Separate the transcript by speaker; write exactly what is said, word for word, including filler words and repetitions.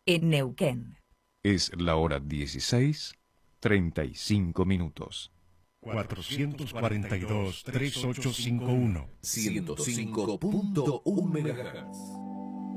Speaker 1: en Neuquén.
Speaker 2: Es la hora dieciséis, treinta y cinco minutos.
Speaker 3: cuatrocientos cuarenta y dos, treinta y ocho cincuenta y uno.
Speaker 4: ciento cinco punto uno megahertz.